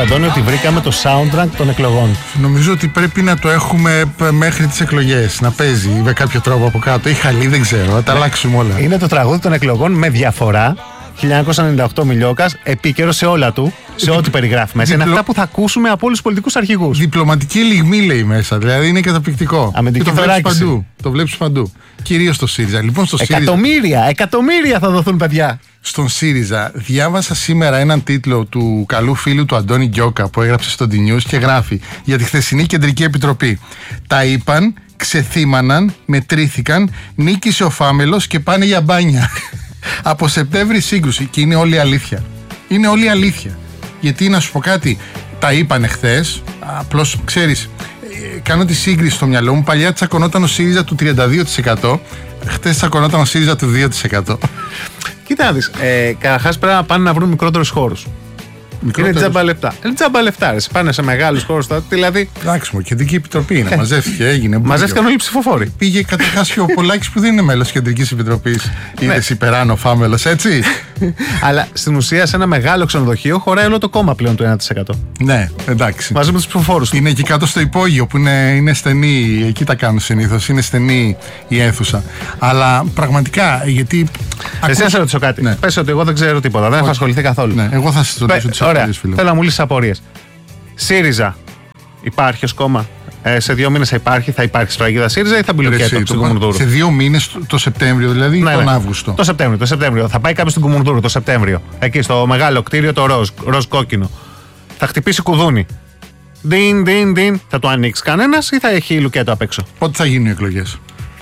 Αντώνη, ότι βρήκαμε το soundtrack των εκλογών. Νομίζω ότι πρέπει να το έχουμε μέχρι τις εκλογές. Να παίζει με κάποιο τρόπο από κάτω. Ή χαλί, δεν ξέρω. Θα τα αλλάξουμε όλα. Είναι το τραγούδι των εκλογών με διαφορά. 1998 Μιλιόκας, επίκαιρο σε όλα του, σε ό,τι περιγράφει μέσα. Είναι αυτά που θα ακούσουμε από όλους τους πολιτικούς αρχηγούς. Διπλωματική λιγμή λέει μέσα, δηλαδή είναι καταπληκτικό. Αμυντική παντού. Το βλέπεις παντού. Κυρίως στο ΣΥΡΙΖΑ. Λοιπόν, στο εκατομμύρια θα δοθούν, παιδιά. Στον ΣΥΡΙΖΑ διάβασα σήμερα έναν τίτλο του καλού φίλου του Αντώνη Γκιόκα που έγραψε στο The News και γράφει για τη χθεσινή Κεντρική Επιτροπή. Τα είπαν, ξεθύμαναν, μετρήθηκαν, νίκησε ο Φάμελος και πάνε για μπάνια. Από Σεπτέμβρη σύγκρουση. Και είναι όλη αλήθεια. Είναι όλη αλήθεια. Γιατί να σου πω κάτι, τα είπανε χθες. Απλώς ξέρεις, κάνω τη σύγκριση στο μυαλό μου. Παλιά τσακωνόταν ο ΣΥΡΙΖΑ του 32%. Χθες τσακωνόταν ο ΣΥΡΙΖΑ του 2%. Κοίτα να δεις. Καταρχάς πρέπει να πάνε να βρουν μικρότερους χώρους. Είναι τζάμπα λεπτά. Είναι τζάμπα λεπτά. Πάνε σε μεγάλους χώρους. Δηλαδή. Εντάξει, Κεντρική Επιτροπή είναι. Μαζεύτηκε, έγινε. Μαζεύτηκαν όλοι οι ψηφοφόροι. Πήγε καταρχάς και ο Πολάκης που δεν είναι μέλος της Κεντρικής Επιτροπής. Είδες υπεράνω Φάμελος, έτσι. Αλλά στην ουσία σε ένα μεγάλο ξενοδοχείο χωράει όλο το κόμμα πλέον του 1%. Ναι, εντάξει. Μαζί με τους ψηφοφόρους. Είναι εκεί κάτω στο υπόγειο που είναι στενή. Εκεί τα κάνουν συνήθως. Είναι στενή η αίθουσα. Αλλά πραγματικά γιατί. Εσύ να σε ρωτήσω κάτι. Ναι. Πες ότι εγώ δεν ξέρω τίποτα. Δεν έχω ασχοληθεί καθόλου. Ναι, εγώ θα σας ρωτήσω τις απορίες, φίλο. Θέλω να μου λύσεις απορίες. ΣΥΡΙΖΑ υπάρχει ως κόμμα. Σε 2 μήνες θα υπάρχει σφραγίδα ΣΥΡΙΖΑ ή θα μπει λουκέτο στον Κουμουνδούρου? Σε 2 μήνες το Σεπτέμβριο, δηλαδή τον Αύγουστο. Το Σεπτέμβριο. Θα πάει κάποιος στον Κουμουνδούρου το Σεπτέμβριο. Εκεί στο μεγάλο κτίριο, το ροζ κόκκινο. Θα χτυπήσει κουδούνι. Διν. Θα το ανοίξει κανένας ή θα έχει λουκέτο απ' έξω? Πότε θα γίνουν οι εκλογές?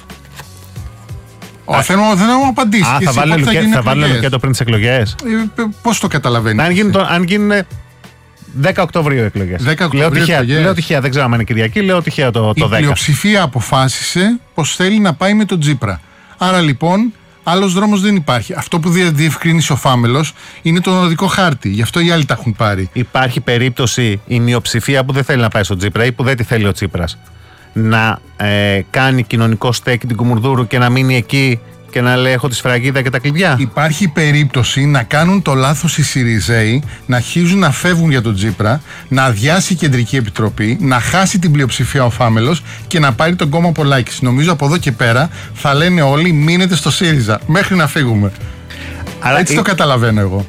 Δεν έχω απαντήσει. Θα βάλει λουκέτο πριν τις εκλογές. Πώς το καταλαβαίνεις? Αν γίνουν 10 Οκτωβρίου εκλογές. Λέω τυχαία, δεν ξέρω αν είναι Κυριακή, λέω τυχαία το 10. Η πλειοψηφία αποφάσισε πως θέλει να πάει με τον Τσίπρα. Άρα λοιπόν, άλλος δρόμος δεν υπάρχει. Αυτό που διευκρίνησε ο Φάμελος είναι το οδικό χάρτη. Γι' αυτό οι άλλοι τα έχουν πάρει. Υπάρχει περίπτωση η μειοψηφία που δεν θέλει να πάει στον Τσίπρα ή που δεν τη θέλει ο Τσίπρας να κάνει κοινωνικό στέκι την Κουμουνδούρου και να μείνει εκεί και να λέει έχω τη σφραγίδα και τα κλειδιά? Υπάρχει περίπτωση να κάνουν το λάθος οι ΣΥΡΙΖΑΙ, να αρχίζουν να φεύγουν για τον Τσίπρα, να αδειάσει η Κεντρική Επιτροπή, να χάσει την πλειοψηφία ο Φάμελος και να πάρει τον κόμμα Πολάκης. Νομίζω από εδώ και πέρα θα λένε όλοι μείνετε στο ΣΥΡΙΖΑ μέχρι να φύγουμε. Άρα έτσι το καταλαβαίνω εγώ.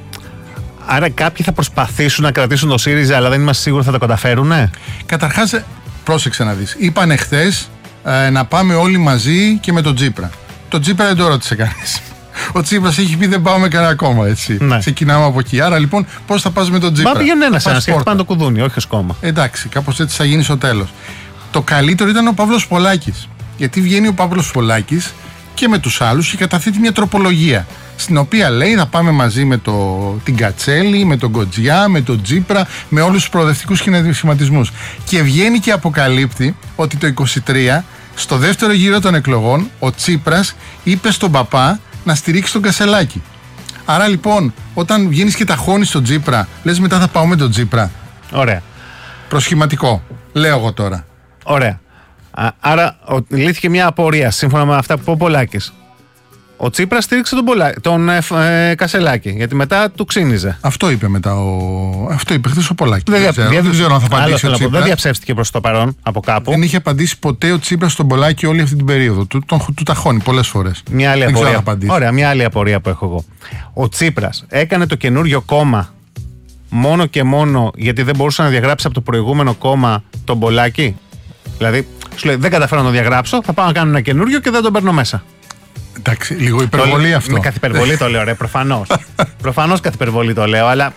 Άρα κάποιοι θα προσπαθήσουν να κρατήσουν το ΣΥΡΙΖΑ, αλλά δεν είμαστε σίγουροι θα τα καταφέρουνε. Καταρχάς, πρόσεξε να δεις. Είπανε χθες να πάμε όλοι μαζί και με τον Τσίπρα. Το Τσίπρα δεν το ρώτησε κανείς. Ο Τσίπρας έχει πει δεν πάω με κανένα κόμμα, έτσι. Ναι. Ξεκινάμε από εκεί. Άρα λοιπόν, πώς θα πας με τον Τσίπρα? Μα πηγαίνουν ένας και χτυπάνε το κουδούνι, όχι ως κόμμα. Εντάξει, κάπως έτσι θα γίνει στο τέλος. Το καλύτερο ήταν ο Παύλος Πολάκης. Γιατί βγαίνει ο Παύλος Πολάκης και με τους άλλους και καταθέτει μια τροπολογία. Στην οποία λέει να πάμε μαζί με την Κατσέλη, με τον Κοτζιά, με τον Τσίπρα, με όλους τους προοδευτικούς σχηματισμούς. Και βγαίνει και αποκαλύπτει ότι το 23. Στο δεύτερο γύρο των εκλογών, ο Τσίπρας είπε στον παπά να στηρίξει τον Κασελάκη. Άρα λοιπόν, όταν βγαίνεις και ταχώνεις τον Τσίπρα, λες μετά θα πάω με τον Τσίπρα. Ωραία. Προσχηματικό. Λέω εγώ τώρα. Ωραία. Άρα λύθηκε μια απορία σύμφωνα με αυτά που είπε ο Πολάκης. Ο Τσίπρας στήριξε τον Κασελάκη, γιατί μετά του ξύνιζε. Αυτό είπε μετά Αυτό είπε χθες ο Πολάκης. Δεν ξέρω αν θα απαντήσει ο Τσίπρας. Δεν διαψεύστηκε προς το παρόν από κάπου. Δεν είχε απαντήσει ποτέ ο Τσίπρας στον Πολάκη όλη αυτή την περίοδο. Του ταχώνει πολλές φορές. Μια άλλη απορία. Ωραία, μια άλλη απορία που έχω εγώ. Ο Τσίπρας έκανε το καινούριο κόμμα μόνο και μόνο γιατί δεν μπορούσε να διαγράψει από το προηγούμενο κόμμα τον Πολάκη. Δηλαδή, σου λέει δεν καταφέρω να το διαγράψω, θα πάω να κάνω ένα καινούριο και δεν τον παίρνω μέσα. Εντάξει, λίγο υπερβολή αυτό. Με καθ' υπερβολή το λέω, ρε, προφανώς. Προφανώς καθ' υπερβολή το λέω, αλλά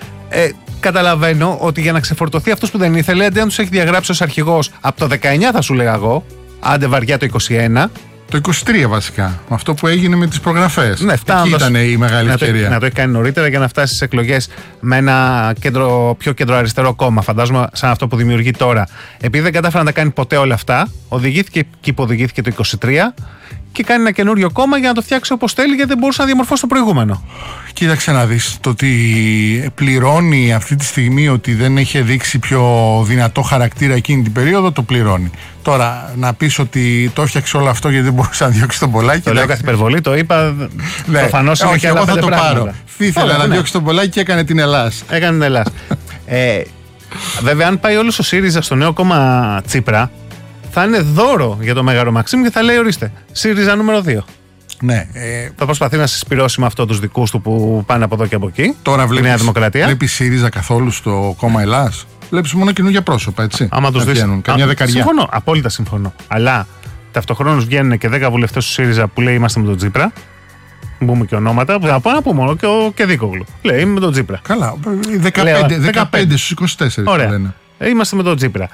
καταλαβαίνω ότι για να ξεφορτωθεί αυτός που δεν ήθελε, αντί να τους έχει διαγράψει ως αρχηγός από το 19, θα σου λέγα εγώ, άντε βαριά το 21. Το 23 βασικά. Αυτό που έγινε με τις προγραφές. Ναι, εκεί ήταν η μεγάλη ευκαιρία. Να το έχει κάνει νωρίτερα για να φτάσει στις εκλογές με ένα πιο κεντροαριστερό κόμμα. Φαντάζομαι σαν αυτό που δημιουργεί τώρα. Επειδή δεν κατάφερε να τα κάνει ποτέ όλα αυτά, οδηγήθηκε και υποδηγήθηκε το 23 και κάνει ένα καινούριο κόμμα για να το φτιάξει όπως θέλει, γιατί δεν μπορούσε να διαμορφώσει το προηγούμενο. Κοίταξε να δεις. Το ότι πληρώνει αυτή τη στιγμή ότι δεν έχει δείξει πιο δυνατό χαρακτήρα εκείνη την περίοδο, το πληρώνει. Τώρα, να πεις ότι το έφτιαξε όλο αυτό γιατί δεν μπορούσε να διώξει τον Πολάκη. Το λέω καθ' υπερβολή, το είπα. Ναι, προφανώς όχι, εγώ θα το πάρω. Ήθελα να διώξει τον Πολάκη και έκανε την Ελλάς. Έκανε την Ελλάς. Βέβαια, αν πάει όλος ο ΣΥΡΙΖΑ στο νέο κόμμα Τσίπρα, θα είναι δώρο για το Μέγαρο Μαξίμ και θα λέει: ορίστε, ΣΥΡΙΖΑ νούμερο 2. Ναι. Θα προσπαθεί να συσπυρώσει με αυτό τους δικούς του που πάνε από εδώ και από εκεί. Τώρα βλέπεις ΣΥΡΙΖΑ καθόλου στο κόμμα Ελλάς. Βλέπεις μόνο καινούργια πρόσωπα, έτσι. Άμα τους δεις. Καμιά δεκαριά. Συμφωνώ, απόλυτα συμφωνώ. Αλλά ταυτοχρόνως βγαίνουν και 10 βουλευτές του ΣΥΡΙΖΑ που λέει είμαστε με τον Τσίπρα. Μπούμε και ονόματα. Θα πω να πούμε μόνο και Δίκογλου. Λέει είμαι με τον Τσίπρα. Καλά. 15 στους 24. Ωραία. Λένε. Είμαστε με τον Τσίπρα.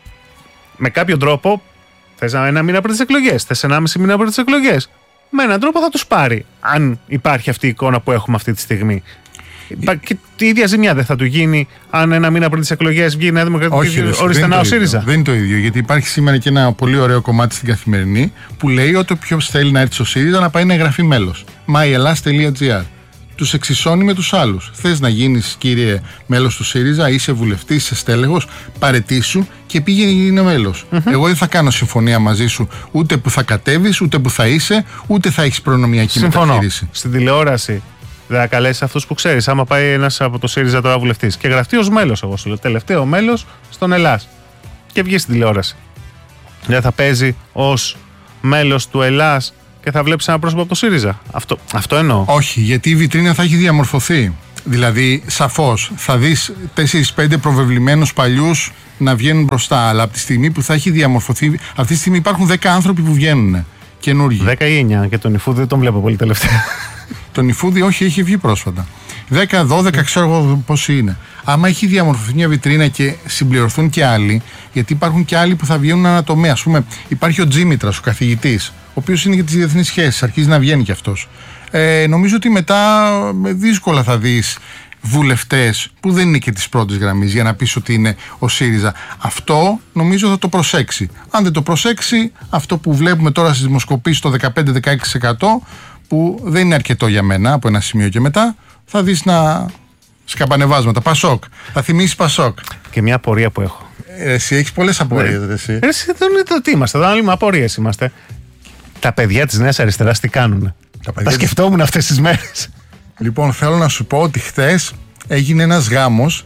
Με κάποιο τρόπο, θες ένα μήνα πριν τις εκλογές, θες 1,5 μήνα πριν τις εκλογές. Με έναν τρόπο θα τους πάρει. Αν υπάρχει αυτή η εικόνα που έχουμε αυτή τη στιγμή. Και η ίδια ζημιά δεν θα του γίνει αν ένα μήνα πριν τις εκλογές βγει η Νέα Δημοκρατία και ορίστε να ο ΣΥΡΙΖΑ. Δεν είναι το ίδιο. Γιατί υπάρχει σήμερα και ένα πολύ ωραίο κομμάτι στην Καθημερινή που λέει ότι όποιος θέλει να έρθει στο ΣΥΡΙΖΑ να πάει να εγγραφεί μέλος. myellas.gr. Τους εξισώνει με τους άλλους. Θες να γίνεις, κύριε, μέλος του ΣΥΡΙΖΑ, είσαι βουλευτής, είσαι στέλεχος, παρετήσου και πήγαινε γίνε μέλος. Εγώ δεν θα κάνω συμφωνία μαζί σου ούτε που θα κατέβεις, ούτε που θα είσαι, ούτε θα έχεις προνομιακή μεταχείριση. Στην τηλεόραση δεν θα καλέσει αυτούς που ξέρεις. Άμα πάει ένας από το ΣΥΡΙΖΑ τώρα βουλευτής και γραφτεί ως μέλος, εγώ σου λέω, τελευταίο μέλος στον Ελλάς και βγει στην τηλεόραση. Δεν θα παίζει ως μέλος του Ελλάς και θα βλέπεις ένα πρόσωπο από το ΣΥΡΙΖΑ. Αυτό εννοώ. Όχι, γιατί η βιτρίνα θα έχει διαμορφωθεί. Δηλαδή, σαφώς θα δεις 4-5 προβεβλημένους παλιούς να βγαίνουν μπροστά. Αλλά από τη στιγμή που θα έχει διαμορφωθεί, αυτή τη στιγμή υπάρχουν 10 άνθρωποι που βγαίνουν καινούργοι. 10 ή 9 και τον Ιφούδη δεν τον βλέπω πολύ τελευταία. Τον Ιφούδη, όχι, έχει βγει πρόσφατα. 10-12, ξέρω εγώ πόσοι είναι. Άμα έχει διαμορφωθεί μια βιτρίνα και συμπληρωθούν και άλλοι, γιατί υπάρχουν και άλλοι που θα βγαίνουν ανατομέα. Ας πούμε, υπάρχει ο Τζίμητρας, ο καθηγητής, ο οποίος είναι για τις διεθνείς σχέσεις, αρχίζει να βγαίνει κι αυτός. Νομίζω ότι μετά δύσκολα θα δεις βουλευτές που δεν είναι και της πρώτης γραμμής για να πεις ότι είναι ο ΣΥΡΙΖΑ. Αυτό νομίζω θα το προσέξει. Αν δεν το προσέξει, αυτό που βλέπουμε τώρα στις δημοσκοπήσεις, το 15-16%, που δεν είναι αρκετό για μένα από ένα σημείο και μετά, θα δεις να σκαμπανεβάσματα. Πασόκ. Θα θυμίσεις Πασόκ. Και μια απορία που έχω. Εσύ έχεις πολλές απορίες. Εσύ δεν είναι το τι είμαστε. Εδώ όλοι με απορίες είμαστε. Τα παιδιά της Νέας Αριστεράς τι κάνουνε. Τα σκεφτόμουν αυτές τις μέρες. Λοιπόν, θέλω να σου πω ότι χθες έγινε ένας γάμος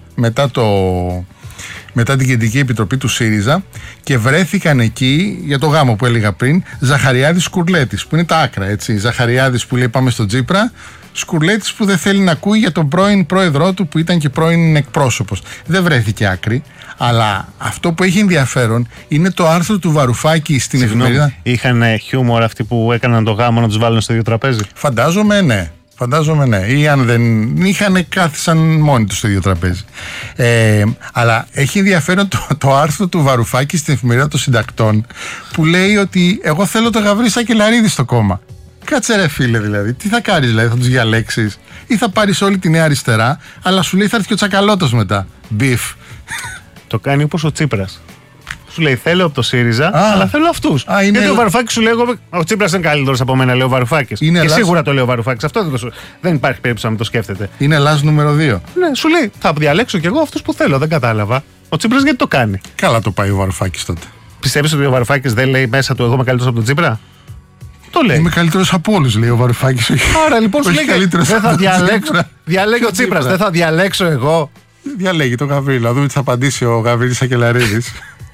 μετά την Κεντρική Επιτροπή του ΣΥΡΙΖΑ και βρέθηκαν εκεί, για το γάμο που έλεγα πριν, Ζαχαριάδης Σκουρλέτης, που είναι τα άκρα, έτσι. Ζαχαριάδης που λέει πάμε στον Τσίπρα, Σκουρλέτης που δεν θέλει να ακούει για τον πρώην πρόεδρό του που ήταν και πρώην εκπρόσωπος. Δεν βρέθηκε άκρη, αλλά αυτό που έχει ενδιαφέρον είναι το άρθρο του Βαρουφάκη στην εφημερίδα. Είχαν χιούμορ αυτοί που έκαναν το γάμο να τους βάλουν στο ίδιο τραπέζι. Φαντάζομαι ναι. Ή αν δεν είχαν, κάθισαν μόνοι τους στο ίδιο τραπέζι. Αλλά έχει ενδιαφέρον το άρθρο του Βαρουφάκη στην εφημερίδα των συντακτών που λέει ότι εγώ θέλω το Γαβρή Σακελαρίδη στο κόμμα. Κάτσε ρε φίλε, δηλαδή. Τι θα κάνεις, δηλαδή, θα τους διαλέξεις ή θα πάρεις όλη τη Νέα Αριστερά, αλλά σου λέει θα έρθει και ο Τσακαλώτος μετά. Μπιφ. Το κάνει όπως ο Τσίπρας. Σου λέει θέλω από το ΣΥΡΙΖΑ, αλλά θέλω αυτούς. Γιατί ο Βαρουφάκης σου λέει ο Τσίπρας είναι καλύτερος από μένα, λέει ο Βαρουφάκης. Και σίγουρα το λέει ο Βαρουφάκης. Αυτό δεν υπάρχει περίπτωση να μην το σκέφτεται. Είναι Ελλάς νούμερο 2. Ναι, σου λέει θα διαλέξω κι εγώ αυτούς που θέλω. Δεν κατάλαβα. Ο Τσίπρας γιατί το κάνει. Καλά το πάει ο Βαρουφάκης τότε. Πιστεύεις ότι ο Βαρουφάκης δεν λέει μέσα του εγώ είμαι καλύτερος από τον Τσίπρα? Το λέει. Είμαι καλύτερος από όλους, λέει ο Βαρουφάκης. Άρα λοιπόν σου λέει δεν θα διαλέξω. Διαλέγει ο Τσίπρας, δεν θα διαλέξω εγώ. Διαλέγει τον Γαβρίλη. Να δούμε τι θα απαντήσει ο Γαβρίλης Σακελαρίδης.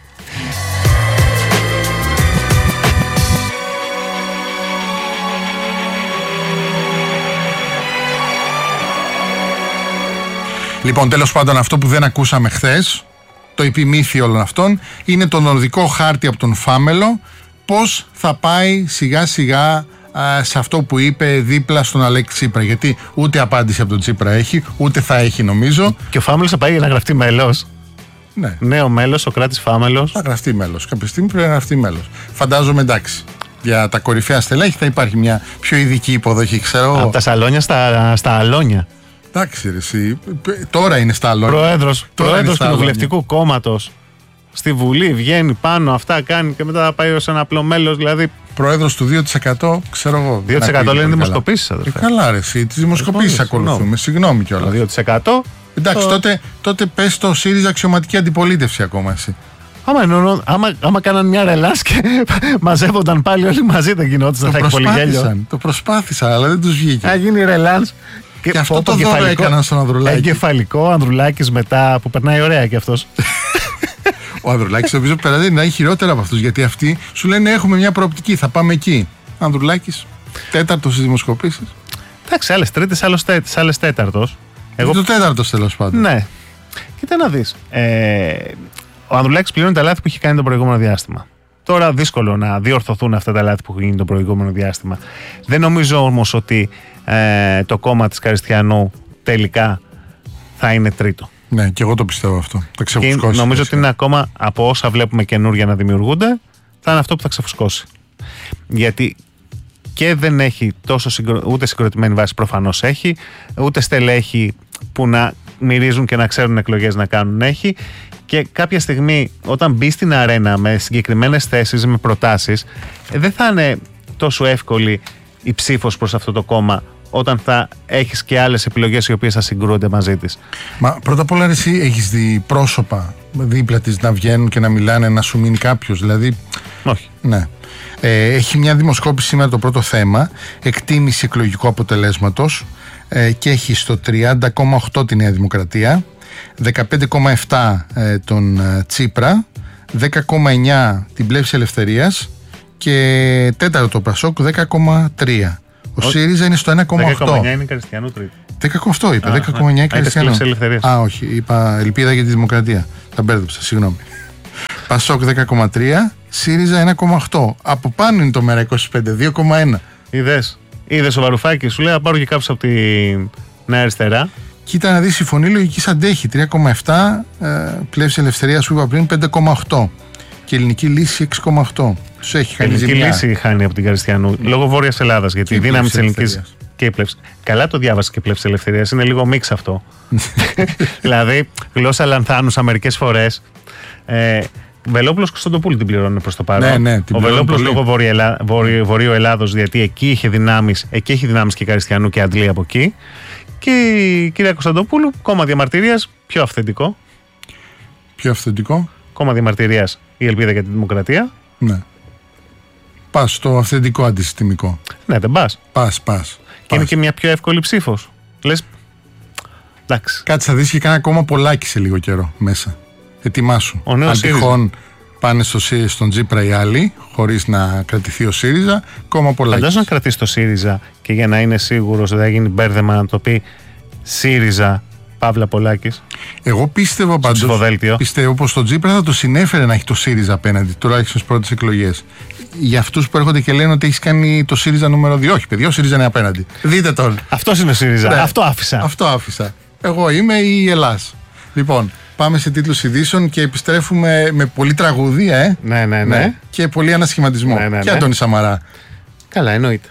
Λοιπόν, τέλος πάντων, αυτό που δεν ακούσαμε χθες, το επιμήθη όλων αυτών, είναι το νορδικό χάρτη από τον Φάμελο, πώς θα πάει σιγά σιγά σε αυτό που είπε δίπλα στον Αλέξη Τσίπρα. Γιατί ούτε απάντηση από τον Τσίπρα έχει, ούτε θα έχει νομίζω. Και ο Φάμελος θα πάει για να γραφτεί μέλος. Ναι. Νέο μέλος, ο Κράτης Φάμελος. Θα γραφτεί μέλος. Κάποια στιγμή πρέπει να γραφτεί μέλος. Φαντάζομαι εντάξει. Για τα κορυφαία στελέχη θα υπάρχει μια πιο ειδική υποδοχή, ξέρω. Από τα σαλόνια στα αλόνια. Εντάξει, ρε, εσύ. Τώρα είναι στα αλόνια. Πρόεδρος του Βουλευτικού Κόμματος. Στη Βουλή βγαίνει πάνω, αυτά κάνει και μετά θα πάει ως ένα απλό μέλος. Δηλαδή. Πρόεδρος του 2%, ξέρω εγώ. 2% λένε δημοσκοπήσεις, αδερφέ. Καλά, ρε, εσύ. Τις δημοσκοπήσεις ακολουθούμε. Συγγνώμη κιόλας. 2%. Εντάξει, τότε πες το ΣΥΡΙΖΑ αξιωματική αντιπολίτευση ακόμα εσύ. Άμα κάναν μια ρελάς και μαζεύονταν πάλι όλοι μαζί, δεν γινόταν, θα έχει πολύ γέλιο. Το προσπάθησαν, αλλά δεν τους βγήκε. Θα γίνει ρελάς Και αυτό το δώρο έκαναν στον Ανδρουλάκη. Εγκεφαλικό Ανδρουλάκης μετά που περνάει ωραία κι αυτός. Ο Ανδρουλάκης νομίζω περνάει να είναι χειρότερα από αυτούς. Γιατί αυτοί σου λένε έχουμε μια προοπτική, θα πάμε εκεί. Ανδρουλάκης, τέταρτος στις δημοσκοπήσεις. Εντάξει, άλλες τρίτες, άλλες τέταρτος. Το τέταρτος τέλος πάντων. Ναι. Κοίτα να δεις. Ο Ανδρουλάκης πληρώνει τα λάθη που είχε κάνει το προηγούμενο διάστημα. Τώρα δύσκολο να διορθωθούν αυτά τα λάθη που έχουν γίνει το προηγούμενο διάστημα. Δεν νομίζω όμως ότι το κόμμα της Καριστιανού τελικά θα είναι τρίτο. Ναι, και εγώ το πιστεύω αυτό. Θα ξεφουσκώσει. Νομίζω ότι είναι ακόμα από όσα βλέπουμε καινούργια να δημιουργούνται, θα είναι αυτό που θα ξεφουσκώσει. Γιατί και δεν έχει τόσο ούτε συγκροτημένη βάση, προφανώς έχει, ούτε στελέχη που να μυρίζουν και να ξέρουν εκλογές να κάνουν έχει. Και κάποια στιγμή, όταν μπει στην αρένα με συγκεκριμένες θέσεις, με προτάσεις, δεν θα είναι τόσο εύκολη η ψήφος προς αυτό το κόμμα, όταν θα έχεις και άλλες επιλογές οι οποίες θα συγκρούονται μαζί της. Μα πρώτα απ' όλα εσύ έχεις δει πρόσωπα δίπλα της να βγαίνουν και να μιλάνε, να σου μείνει κάποιος, δηλαδή. Όχι. Ναι. Έχει μια δημοσκόπηση σήμερα το πρώτο θέμα, εκτίμηση εκλογικού αποτελέσματος, και έχει στο 30,8 τη Νέα Δημοκρατία, 15,7 τον Τσίπρα, 10,9 την Πλεύση Ελευθερίας και τέταρτο το Πασόκ 10,3. Ο ΣΥΡΙΖΑ είναι στο 1,8. 10,9 είναι Καριστιανού τρίτη. 10,8 είπε, 10,9 Καριστιανού. Α, όχι, είπα Ελπίδα για τη Δημοκρατία. Τα μπέρδεψα, συγγνώμη. Πασόκ 10,3, ΣΥΡΙΖΑ 1,8. Από πάνω είναι το Μέρα 25, 2,1. Είδες ο Βαρουφάκης, σου λέει να πάρω και κάποιος από τη Νέα Αριστερά. Κοίτα να δεις, η Φωνή Λογικής αντέχει 3,7, Πλεύση Ελευθερίας που είπα πριν 5,8 και Ελληνική Λύση 6,8. Τους έχει χάνει ζημιά. Ελληνική Λύση χάνει από την Καριστιανού λόγω Βόρειας Ελλάδας, γιατί η δύναμη της Ελληνικής και η Πλεύση. Καλά το διάβασε και η Πλεύση Ελευθερίας, είναι λίγο μίξ αυτό. Δηλαδή γλώσσα λανθάνουσα μερικές φορές. Βελόπουλος Κωνσταντοπούλου την πληρώνουν προς το παρόν. Ναι, ο Βελόπουλος λόγω Βορείου Ελλάδος, γιατί εκεί έχει δυνάμεις και Καριστιανού και αντλεί από εκεί. Και η κυρία Κωνσταντοπούλου, κόμμα διαμαρτυρίας, πιο αυθεντικό. Πιο αυθεντικό. Κόμμα διαμαρτυρίας, η Ελπίδα για τη Δημοκρατία. Ναι. Πας στο αυθεντικό αντισυστημικό. Ναι, δεν πας. Πας. Και είναι και μια πιο εύκολη ψήφος. Λες, εντάξει. Κάτσε θα δεις και κάνα κόμμα πολλάκι σε λίγο καιρό μέσα. Ετοιμάσου. Αν τυχόν πάνε στον Τσίπρα οι άλλοι, χωρίς να κρατηθεί ο ΣΥΡΙΖΑ, κόμμα πολλάκι. Φαντάζομαι να κρατήσει το ΣΥΡΙΖΑ και για να είναι σίγουρος δεν θα γίνει μπέρδεμα να το πει ΣΥΡΙΖΑ Παύλα Πολάκης. Εγώ πίστευα πάντως. Πιστεύω πως το Τσίπρα θα το συνέφερε να έχει το ΣΥΡΙΖΑ απέναντι, τουλάχιστον στις πρώτες εκλογές. Για αυτούς που έρχονται και λένε ότι έχει κάνει το ΣΥΡΙΖΑ νούμερο 2. Όχι, παιδιά, ο ΣΥΡΙΖΑ είναι απέναντι. Δείτε τον. Αυτός είναι ο ΣΥΡΙΖΑ. Ναι. Αυτό άφησα. Εγώ είμαι η Ελλάς. Λοιπόν, πάμε σε τίτλους ειδήσεων και επιστρέφουμε με πολύ τραγουδία, Ναι. Και πολύ ανασχηματισμό. Ναι. Και Αντώνη Σαμαρά. Καλά, εννοείται.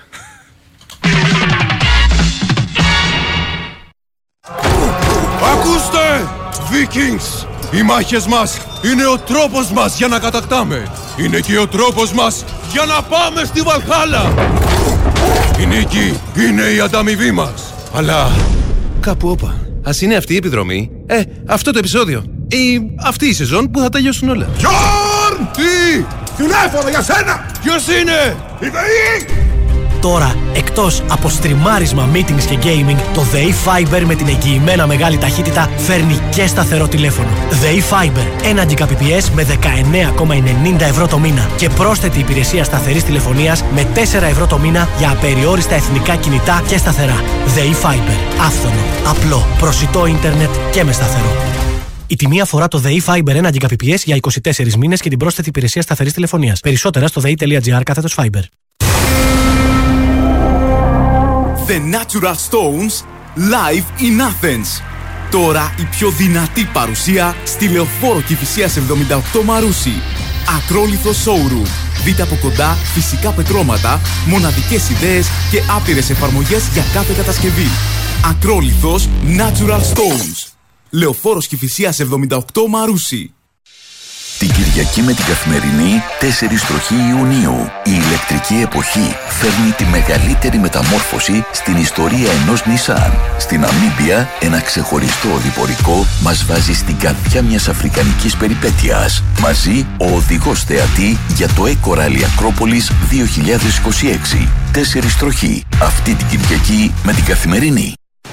Ακούστε, Vikings! Οι μάχες μας είναι ο τρόπος μας για να κατακτάμε. Είναι και ο τρόπος μας για να πάμε στη Βαλχάλα. Η νίκη είναι η ανταμοιβή μας. Αλλά κάπου όπα. Ας είναι αυτή η επιδρομή, αυτό το επεισόδιο ή αυτή η σεζόν που θα τελειώσουν όλα. Γιόρν! Τι! Τηλέφωνο για σένα! Ποιος είναι? Η ΔΕΗ! Τώρα, εκτός από στριμάρισμα, meetings και gaming, το ΔΕΗ Fiber με την εγγυημένα μεγάλη ταχύτητα φέρνει και σταθερό τηλέφωνο. ΔΕΗ Fiber, 1 Gbps με 19,90 ευρώ το μήνα και πρόσθετη υπηρεσία σταθερής τηλεφωνίας με 4 ευρώ το μήνα για απεριόριστα εθνικά κινητά και σταθερά. ΔΕΗ Fiber, άφθονο, απλό, προσιτό ίντερνετ και με σταθερό. Η τιμή αφορά το ΔΕΗ Fiber 1 Gbps για 24 μήνες και την πρόσθετη υπηρεσία σταθερής τηλεφωνίας. Περισσότερα στο dei.gr/Fiber. The Natural Stones live in Athens. Τώρα η πιο δυνατή παρουσία στη Λεωφόρο Κηφισίας 78 Μαρούσι. Ακρόλιθο showroom. Δείτε από κοντά φυσικά πετρώματα, μοναδικές ιδέες και άπειρες εφαρμογές για κάθε κατασκευή. Ακρόλιθος Natural Stones. Λεωφόρος Κηφισίας 78 Μαρούσι. Την Κυριακή με την Καθημερινή 4 τροχή Ιουνίου η ηλεκτρική εποχή φέρνει τη μεγαλύτερη μεταμόρφωση στην ιστορία ενός Nissan. Στην Ναμίμπια ένα ξεχωριστό οδηπορικό μας βάζει στην καρδιά μιας αφρικανικής περιπέτειας. Μαζί ο οδηγός θεατή για το Eco Rally Ακρόπολης 2026. 4 τροχή αυτή την Κυριακή με την Καθημερινή.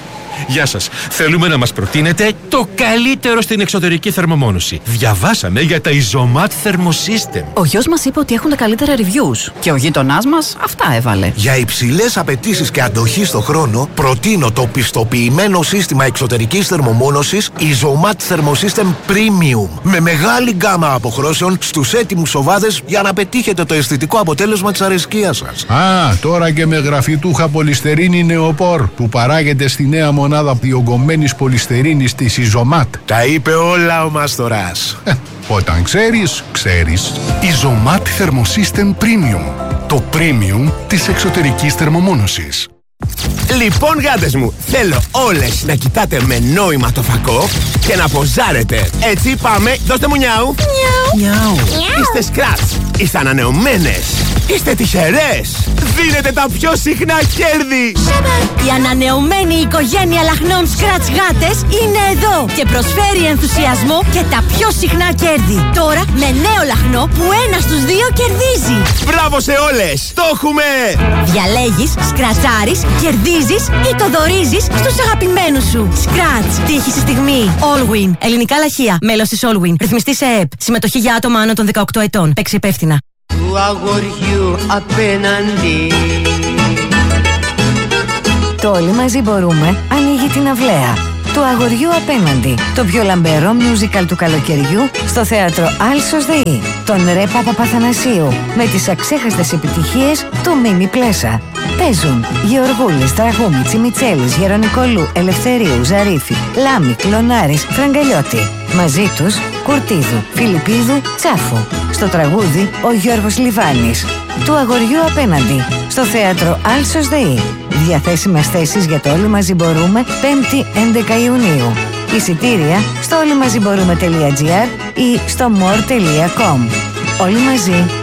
Γεια σας. Θέλουμε να μας προτείνετε το καλύτερο στην εξωτερική θερμομόνωση. Διαβάσαμε για τα Isomat Thermosystem. Ο γιος μας είπε ότι έχουν τα καλύτερα reviews. Και ο γείτονάς μας αυτά έβαλε. Για υψηλές απαιτήσεις και αντοχή στο χρόνο, προτείνω το πιστοποιημένο σύστημα εξωτερικής θερμομόνωσης Isomat Thermosystem Premium. Με μεγάλη γκάμα αποχρώσεων στους έτοιμους σοβάδες για να πετύχετε το αισθητικό αποτέλεσμα της αρεσκίας σας. Τώρα και με γραφιτούχα πολυστερίνη νεοπόρ που παράγεται στη νέα μονάδα διογκωμένης πολυστερίνης της Isomat. Τα είπε όλα ο Μάστορας. Όταν ξέρεις, ξέρεις. Isomat Thermosystem Premium. Το premium της εξωτερικής θερμομόνωσης. Λοιπόν, γάτες μου, θέλω όλες να κοιτάτε με νόημα το φακό και να ποζάρετε. Έτσι, πάμε, δώστε μου νιάου. Νιάου. Είστε σκράτς, είστε ανανεωμένες, είστε τυχερές. Δίνετε τα πιο συχνά κέρδη. Η ανανεωμένη οικογένεια λαχνών Scratch γάτες είναι εδώ και προσφέρει ενθουσιασμό και τα πιο συχνά κέρδη. Τώρα με νέο λαχνό που 1 στους 2 κερδίζει. Μπράβο σε όλες, το έχουμε! Διαλέγεις, σκρατσάρεις, κερδίζεις ή το δωρίζεις στους αγαπημένους σου. Scratch, τύχη στη στιγμή. Allwin, ελληνικά λαχεία, μέλος της Allwin. Ρυθμιστή σε ΕΕΠ. Συμμετοχή για άτομα άνω των 18 ετών. Παίξει υπεύθυνα. Του αγοριού απέναντι. Το Όλοι μαζί μπορούμε ανοίγει την αυλαία. Του αγοριού απέναντι. Το πιο λαμπερό musical του καλοκαιριού στο θέατρο Άλσος ΔΕΗ. Τον Ρε Παπαθανασίου με τις αξέχαστες επιτυχίες του Μίμη Πλέσα. Παίζουν Γεωργούλης, Τραγούμη, Τσιμιτσέλης, Γερονικολού, Ελευθερίου, Ζαρίφη, Λάμη, Κλωνάρης, Φραγκαλιώτη. Μαζί τους Κουρτίδου, Φιλιππίδου, Τσάφου. Στο τραγούδι ο Γιώργος Λιβάνης. Του αγοριού απέναντι στο θέατρο Άλσος ΔΕΗ. Διαθέσιμες θέσεις για το Όλοι μαζί μπορούμε 5η 11 Ιουνίου. Εισιτήρια στο όλοιμαζιμπορούμε.gr ή στο more.com. Όλοι μαζί